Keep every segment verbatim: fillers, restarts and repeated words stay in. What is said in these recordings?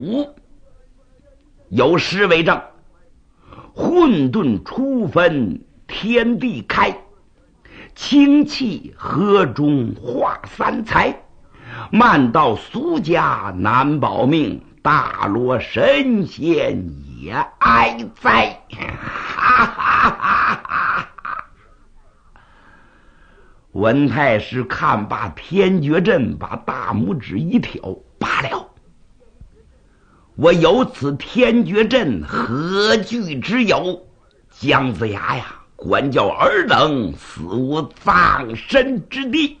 五有诗为证：混沌初分天地开，清气河中化三才。漫道俗家难保命，大罗神仙也哀哉。哈哈哈哈！文太师看罢天绝阵，把大拇指一挑，罢了。我有此天绝阵，何惧之有？姜子牙呀，管教尔等死无葬身之地。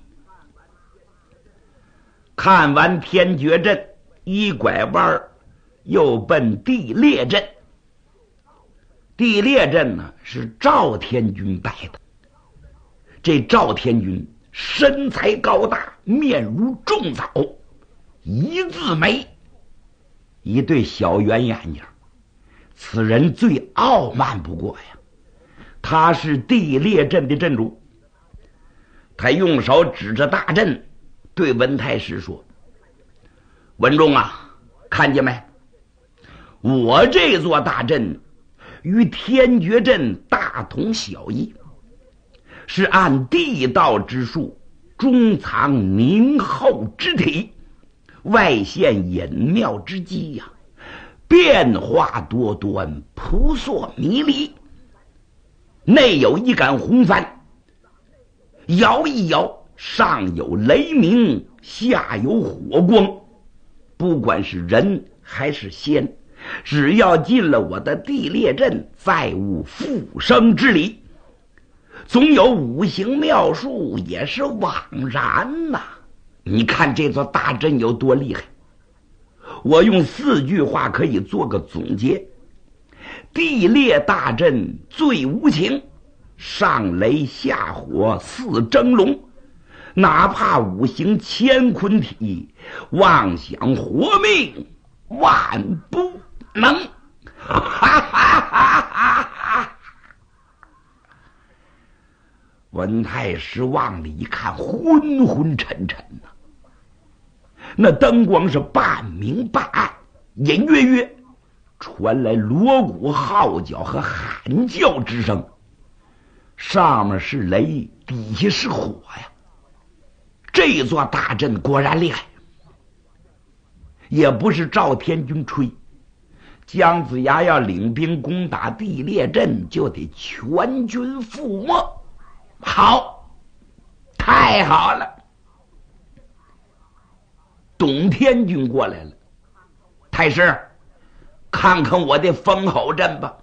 看完天绝阵，一拐弯又奔地裂阵。地裂阵呢，是赵天军摆的。这赵天军身材高大，面如重枣，一字眉，一对小圆眼睛，此人最傲慢不过呀。他是地裂阵的阵主。他用手指着大阵，对文太师说：文中啊，看见没？我这座大阵与天绝阵大同小异，是按地道之术，中藏凝厚之体，外现隐妙之机呀、啊，变化多端，扑朔迷离。内有一杆红幡，摇一摇，上有雷鸣，下有火光。不管是人还是仙，只要进了我的地裂阵，再无复生之理。总有五行妙术，也是枉然呐、啊！你看这座大阵有多厉害？我用四句话可以做个总结：地裂大阵最无情，上雷下火似蒸笼，哪怕五行乾坤体，妄想活命万不能。哈哈哈哈哈！文太师往里一看，昏昏沉沉呐、啊，那灯光是半明半暗，隐约约传来锣鼓号角和喊叫之声，上面是雷，底下是火呀。这座大阵果然厉害，也不是赵天军吹，姜子牙要领兵攻打地裂阵，就得全军覆没。好，太好了！董天军过来了，太师，看看我的封侯阵吧。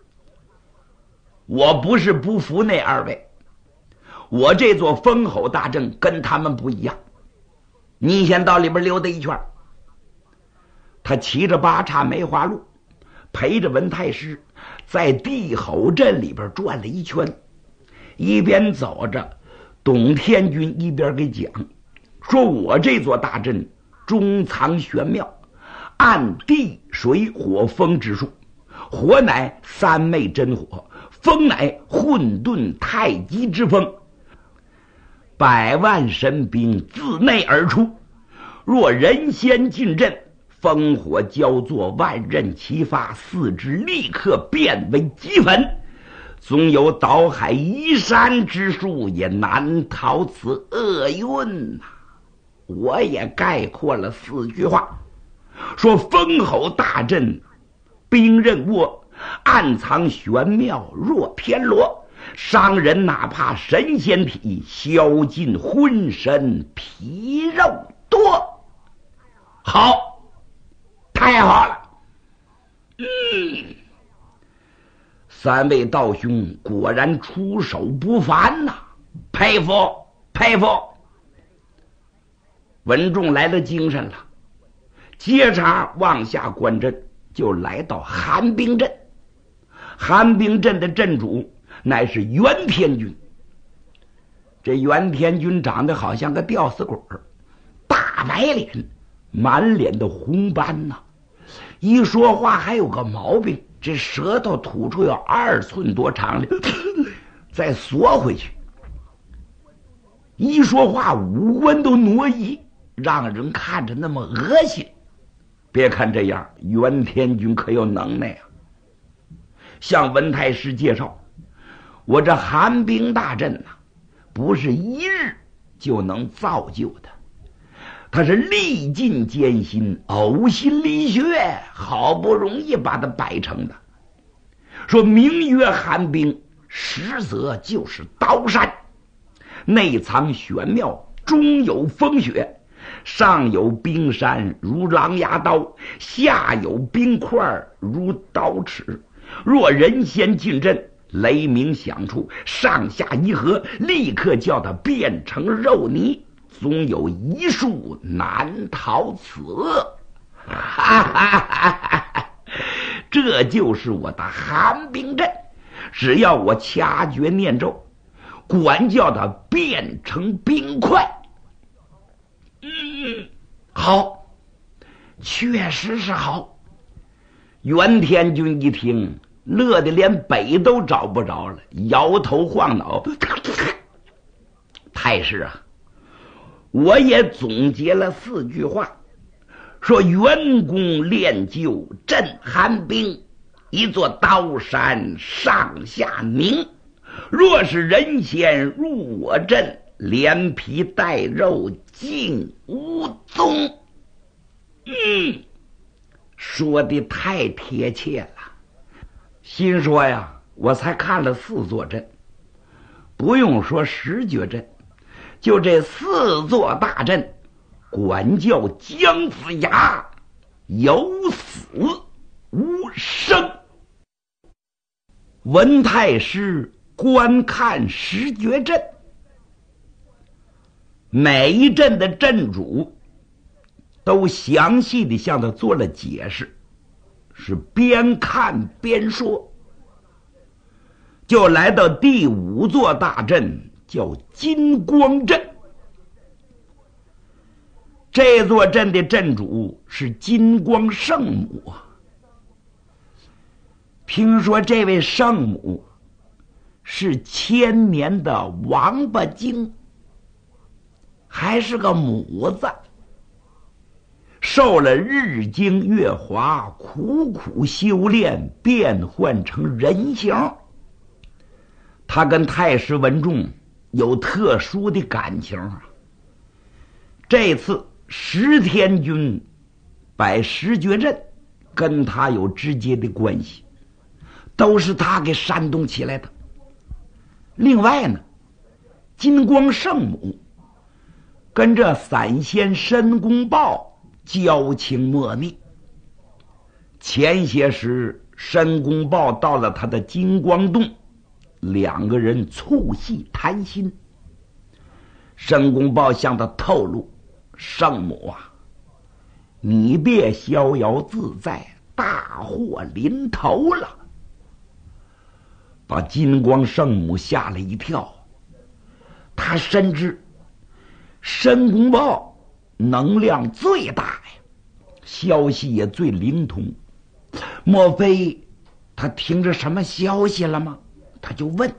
我不是不服那二位，我这座封侯大阵跟他们不一样。你先到里边溜达一圈。他骑着八叉梅花鹿，陪着文太师在地侯阵里边转了一圈，一边走着，董天军一边给讲说：我这座大阵中藏玄妙，按地水火风之术，火乃三昧真火，风乃混沌太极之风，百万神兵自内而出，若人仙进阵，烽火交作，万刃齐发，四肢立刻变为齑粉。总有倒海移山之术，也难逃此厄运呐、啊！我也概括了四句话，说封侯大阵，兵刃握，暗藏玄妙若天罗，伤人哪怕神仙体，消尽浑身皮肉多。好，太好了！嗯。三位道兄果然出手不凡呐、啊，佩服佩服！文仲来了精神了，接茬往下观阵，就来到寒冰阵。寒冰阵的阵主乃是袁天军。这袁天军长得好像个吊死鬼儿，大白脸，满脸的红斑呐、啊，一说话还有个毛病，这舌头吐出有二寸多长的，再缩回去。一说话五官都挪移，让人看着那么恶心。 别看这样，袁天军可有能耐啊！向文太师介绍，我这寒冰大阵呐、啊，不是一日就能造就的，他是历尽艰辛，呕心沥血，好不容易把它摆成的。说名曰寒冰，实则就是刀山，内藏玄妙，中有风雪，上有冰山如狼牙刀，下有冰块如刀尺。若人先进阵，雷鸣响处，上下一合，立刻叫他变成肉泥，总有一术难逃此厄。哈哈哈哈，这就是我的寒冰阵，只要我掐诀念咒，管叫他变成冰块。嗯，好，确实是好。袁天军一听，乐得连北都找不着了，摇头晃脑。太师啊，我也总结了四句话，说袁公练就镇寒冰，一座刀山上下凝。若是人先入我阵，连皮带肉尽无踪。嗯，说的太贴切了。心说呀，我才看了四座阵，不用说十绝阵，就这四座大阵，管教姜子牙有死无生。文太师观看十绝阵，每一阵的阵主都详细的向他做了解释，是边看边说。就来到第五座大阵，叫金光阵。这座阵的阵主是金光圣母啊。听说这位圣母是千年的王八精，还是个母子，受了日精月华，苦苦修炼，变换成人形。他跟太师文仲有特殊的感情啊。这次石天军摆十绝阵，跟他有直接的关系，都是他给煽动起来的。另外呢，金光圣母跟这散仙申公豹交情莫密。前些时申公豹到了他的金光洞，两个人促膝谈心。申公豹向他透露，圣母啊，你别逍遥自在，大祸临头了。把金光圣母吓了一跳。他深知申公豹能量最大呀，消息也最灵通，莫非他听着什么消息了吗？他就问，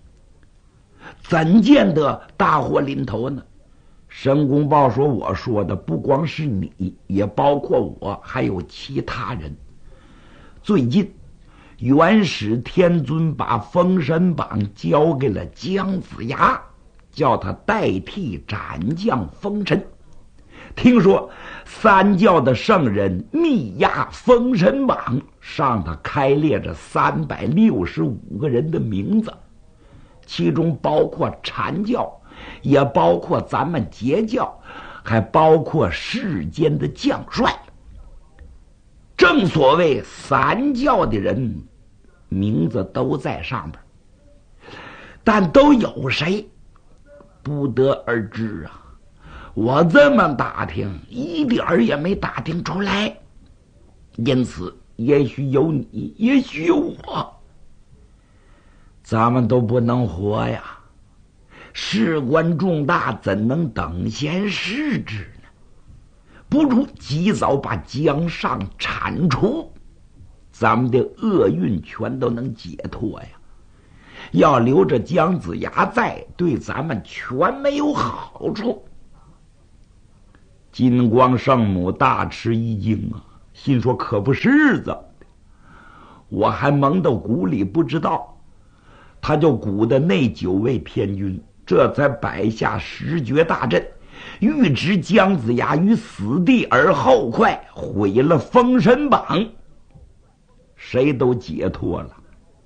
怎见得大祸临头呢？申公豹说，我说的不光是你，也包括我，还有其他人。最近元始天尊把封神榜交给了姜子牙，叫他代替斩将封神。听说三教的圣人密押封神榜，上头开列着三百六十五个人的名字，其中包括禅教，也包括咱们截教，还包括世间的将帅。正所谓三教的人名字都在上边，但都有谁不得而知啊。我这么打听，一点儿也没打听出来。因此也许有你，也许有我，咱们都不能活呀。事关重大，怎能等闲视之呢？不如及早把姜尚铲除，咱们的厄运全都能解脱呀。要留着姜子牙在，对咱们全没有好处。金光圣母大吃一惊啊， 心说可不是怎么的，我还蒙到鼓里不知道，他就鼓的那九位偏军，这才摆下十绝大阵，欲置姜子牙于死地而后快，毁了封神榜，谁都解脱了。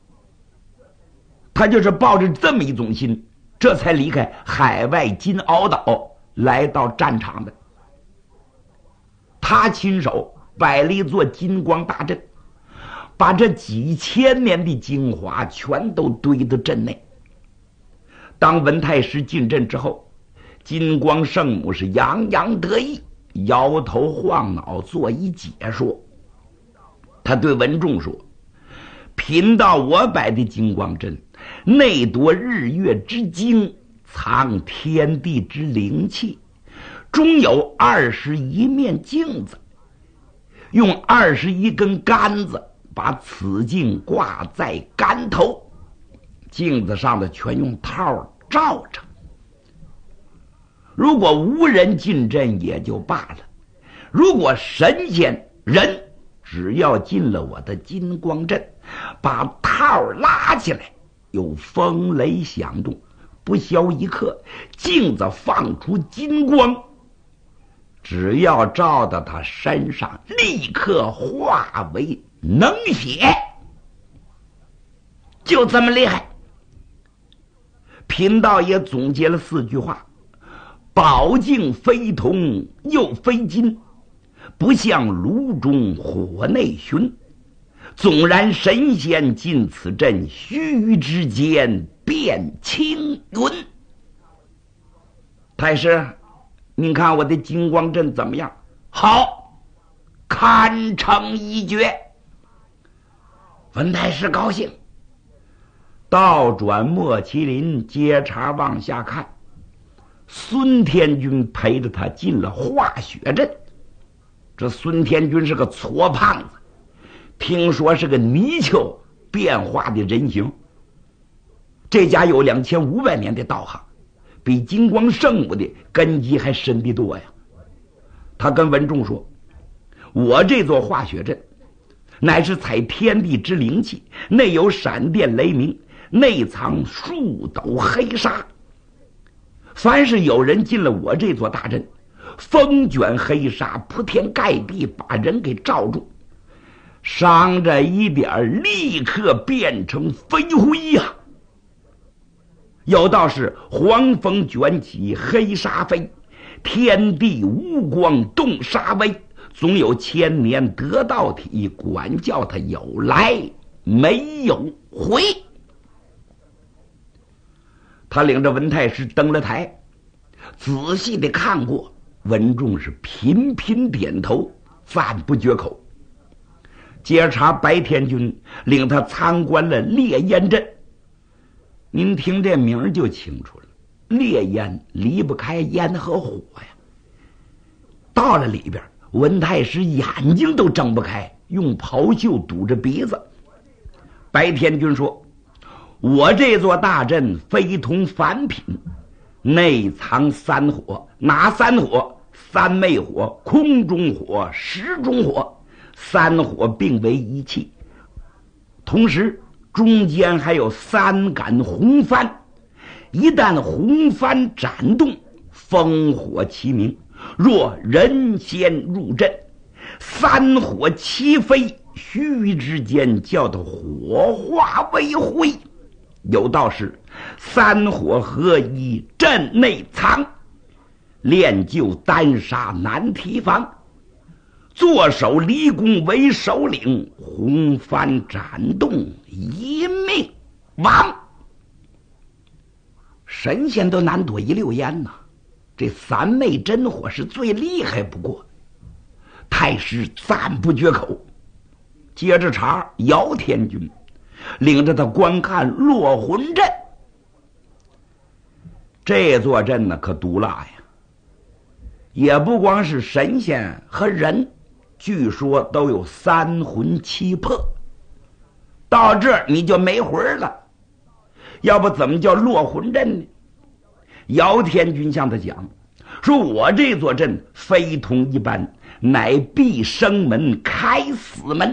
他就是抱着这么一种心，这才离开海外金鳌岛，来到战场的。他亲手摆了一座金光大阵，把这几千年的精华全都堆到阵内。当文太师进阵之后，金光圣母是洋洋得意，摇头晃脑做一解说。他对文仲说，贫道我摆的金光阵，内夺日月之精，藏天地之灵气，中有二十一面镜子，用二十一根杆子把此镜挂在杆头，镜子上的全用套罩着。如果无人进阵也就罢了，如果神仙人只要进了我的金光阵，把套拉起来，有风雷响动，不消一刻，镜子放出金光，只要照到他身上，立刻化为能血，就这么厉害。贫道也总结了四句话：宝镜非铜又非金，不像炉中火内寻。纵然神仙进此阵，须臾之间变青云。太师，您看我的金光阵怎么样？好，堪称一绝。文太师高兴，倒转莫麒麟，接茬往下看。孙天军陪着他进了化雪阵。这孙天军是个矬胖子，听说是个泥鳅变化的人形。这家有两千五百年的道行，比金光圣母的根基还深得多呀。他跟文仲说，我这座化雪阵乃是采天地之灵气，内有闪电雷鸣，内藏数斗黑沙。凡是有人进了我这座大阵，风卷黑沙铺天盖地，把人给罩住，伤着一点立刻变成飞灰呀、啊！有道是黄风卷起黑沙飞，天地无光动沙威，总有千年得道体，管教他有来没有回。他领着文太师登了台，仔细的看过，文仲是频频点头，赞不绝口。接茬白天君领他参观了烈焰阵。您听这名儿就清楚了，烈焰离不开烟和火呀。到了里边，文太师眼睛都睁不开，用袍袖堵着鼻子。白天君说，我这座大阵非同凡品，内藏三火。哪三火？三昧火、空中火、石中火，三火并为一气，同时中间还有三杆红幡，一旦红幡展动，烽火齐鸣，若人仙入阵，三火齐飞，须臾之间叫它火化为灰。有道是三火合一，阵内藏，练就单杀难提防。坐守离宫为首领，红幡展动，一命亡。神仙都难躲一溜烟呐，这三昧真火是最厉害不过。太师赞不绝口。接着茬姚天君领着他观看落魂阵。这座阵呢可毒辣呀，也不光是神仙和人，据说都有三魂七魄。到这儿你就没魂了，要不怎么叫落魂阵呢？姚天君向他讲说，我这座阵非同一般， 乃闭生门，开死门。